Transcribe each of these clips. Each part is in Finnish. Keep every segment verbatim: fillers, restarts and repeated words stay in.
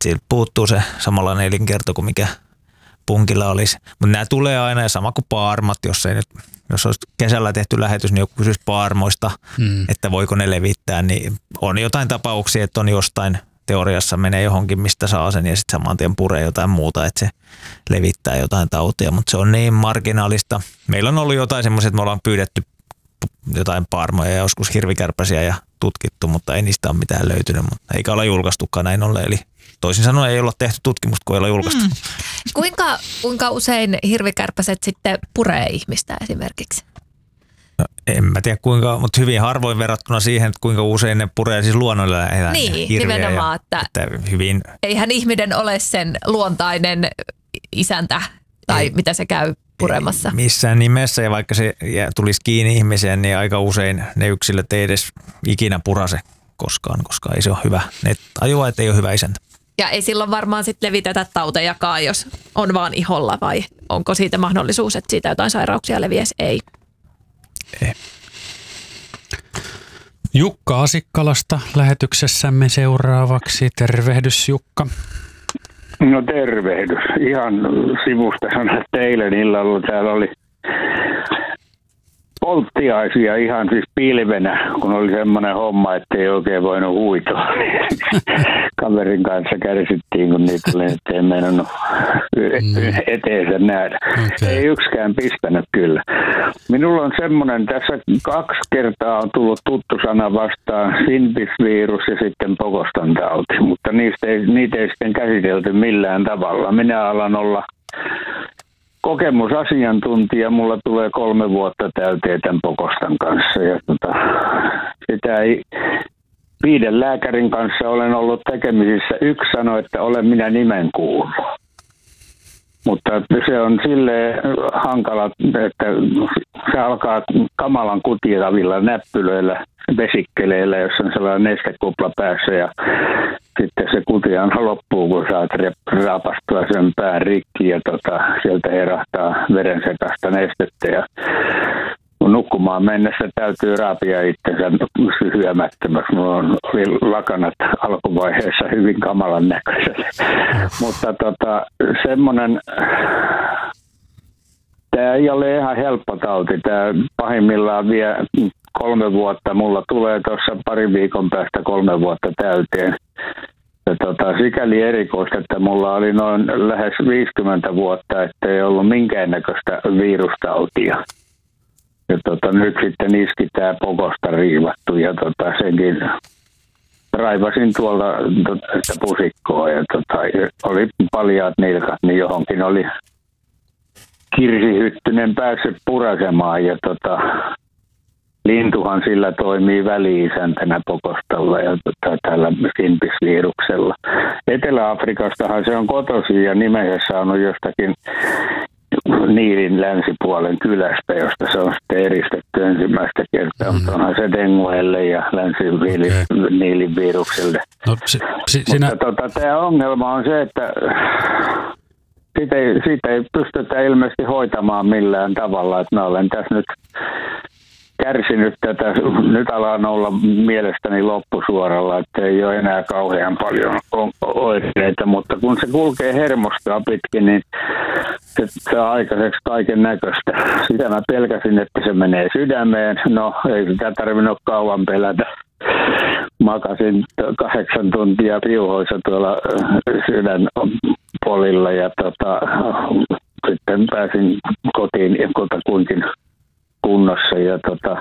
siitä puuttuu se samanlainen elinkerto kuin mikä punkilla olisi. Mutta nämä tulee aina ja sama kuin paarmat, jos ei nyt, jos olisi kesällä tehty lähetys, niin joku kysyisi paarmoista, mm. että voiko ne levittää, niin on jotain tapauksia, että on jostain teoriassa menee johonkin, mistä saa sen ja sitten saman tien puree jotain muuta, että se levittää jotain tautia, mutta se on niin marginaalista. Meillä on ollut jotain semmoisia, että me ollaan pyydetty jotain paarmoja ja joskus hirvikärpäsiä ja tutkittu, mutta ei niistä ole mitään löytynyt, mutta eikä olla julkaistukaan näin ollen. Eli toisin sanoen ei olla tehty tutkimusta, kun ei olla julkaistu. Mm. Kuinka, kuinka usein hirvikärpäset sitten puree ihmistä esimerkiksi? No, en mä tiedä kuinka, mutta hyvin harvoin verrattuna siihen, että kuinka usein ne puree siis luonnoneläimiä. Niin, nimenomaan, että, että hyvin... eihän ihminen ole sen luontainen isäntä tai ei, mitä se käy puremassa. Missään nimessä, ja vaikka se tulisi kiinni ihmiseen, niin aika usein ne yksilöt ei edes ikinä purase koskaan, koska ei se ole hyvä. Ne tajuaa, että ei ole hyvä isäntä. Ja ei silloin varmaan sitten levitetä tautejakaan, jos on vaan iholla, vai onko siitä mahdollisuus, että siitä jotain sairauksia leviäisi? Ei. Ei. Jukka Asikkalasta lähetyksessämme seuraavaksi. Tervehdys, Jukka. No tervehdys. Ihan sivusta sanon, että eilen illalla täällä oli polttiaisia ihan siis pilvenä, kun oli semmoinen homma, että ei oikein voinut huitoa. Kaverin kanssa kärsittiin, kun niitä oli, että ei meinannut eteensä nähdä. Okay. Ei yksikään pistänyt kyllä. Minulla on semmoinen, tässä kaksi kertaa on tullut tuttu sana vastaan, Sinbis-virus ja sitten Pokostan tauti, mutta niistä ei, niitä ei sitten käsitelty millään tavalla. Minä alan olla kokemusasiantuntija, mulla tulee kolme vuotta täyteen tämän Pokostan kanssa. Ja tota, sitä ei, viiden lääkärin kanssa olen ollut tekemisissä. Yksi sanoi, että olen minä nimen kuullut. Mutta se on silleen hankala, että se alkaa kamalan kutiravilla näppylöillä, vesikkeleillä, jos on sellainen nestekupla päässä ja sitten se kuti aina loppuu, kun saat raapastua sen pään rikki ja tota, sieltä herahtaa verensekasta nestettä ja nukkumaan mennessä täytyy raapia itsensä syömättömäksi. Mulla on lakanat alkuvaiheessa hyvin kamalan näköiset. Mutta tota, semmoinen, tämä ei ole ihan helppo tauti. Tämä pahimmillaan vie kolme vuotta. Mulla tulee tuossa pari viikon päästä kolme vuotta täyteen. Ja tota, sikäli erikoista, että mulla oli noin lähes viisikymmentä vuotta, että ei ollut minkäännäköistä virustautia. Ja tota, nyt sitten iski tämä Pokosta riivattu ja tota, senkin raivasin tuolta tota, pusikkoa ja tota, oli paljaat nilkat, niin johonkin oli Kirsi Hyttynen päässyt purasemaan ja tota, lintuhan sillä toimii väli-isäntänä Pokostalla ja tota, tällä Sinbis-viruksella. Etelä-Afrikastahan se on kotoisin ja nimensä saanut jostakin Niilin länsipuolen kylästä, josta se on sitten eristetty ensimmäistä kertaa, mutta onhan se denguelle ja länsi-Niilin virukselle. No, si, si, mutta sinä... tota, tämä ongelma on se, että siitä ei, siitä ei pystytä ilmeisesti hoitamaan millään tavalla, että mä olen tässä nyt kärsinyt tätä, nyt alan olla mielestäni loppusuoralla, että ei ole enää kauhean paljon oireita, mutta kun se kulkee hermostoa pitkin, niin se saa aikaiseksi kaiken näköistä. Sitä mä pelkäsin, että se menee sydämeen. No, ei sitä tarvinnut kauan pelätä. Makasin kahdeksan tuntia piuhoissa tuolla sydänpolilla ja tota, sitten pääsin kotiin kotakunkin kunnossa ja tota,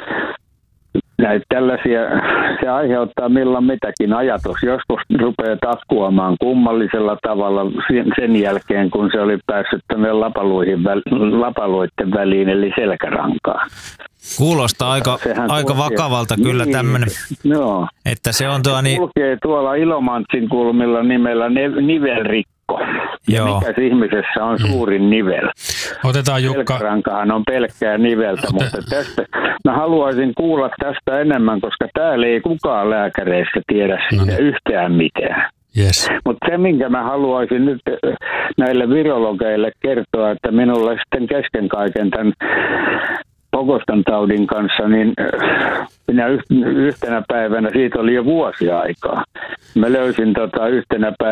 näitä tällaisia, se aiheuttaa milloin mitäkin ajatus. Joskus rupeaa takkuamaan kummallisella tavalla sen jälkeen, kun se oli päässyt tänne lapaluihin, lapaluiden väliin, eli selkärankaan. Kuulostaa aika, aika vakavalta kyllä niin, tämmöinen, no, että se on tuo niin... kulkee tuolla Ilomantsin kulmilla nimellä nivelrikko. Ja joo. Mikäs ihmisessä on suurin nivel? Otetaan Jukka. Selkärankahan on pelkkää niveltä, Ote... mutta tästä mä haluaisin kuulla tästä enemmän, koska täällä ei kukaan lääkäreistä tiedä siitä no. yhtään mitään. Yes. Mutta se, minkä mä haluaisin nyt näille virologeille kertoa, että minulle sitten kesken kaiken tämän Pokostan taudin kanssa, niin minä yhtenä päivänä, siitä oli jo vuosi aikaa, mä löysin tota yhtenä päivänä